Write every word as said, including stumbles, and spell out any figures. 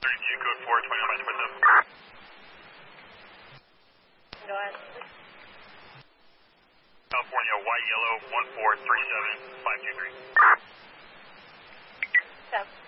thirty-two, code four, twenty-nine by twenty-seven. Go ahead. California, white, yellow, one four three seven five two three. Stop.